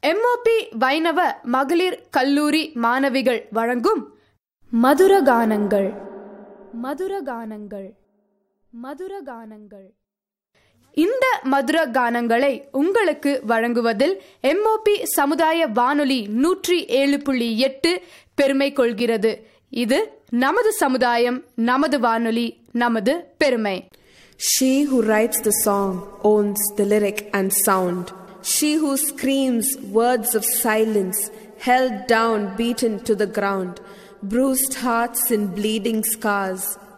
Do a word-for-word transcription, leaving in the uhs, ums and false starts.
MOP வைணவ மகளிர் கல்லூரி மாணவிகள் வழங்கும் மதுரகானங்கள் மதுரகானங்கள் மதுரகானங்கள் இந்த மதுர கானங்களை உங்களுக்கு வழங்குவதில் எம்ஓபி சமுதாய வானொலி நூற்றி ஏழு புள்ளி எட்டு பெருமை கொள்கிறது. இது நமது சமுதாயம், நமது வானொலி, நமது பெருமை. She who writes the song owns the lyric and sound. She who screams words of silence, held down, beaten to the ground, bruised hearts and bleeding scars.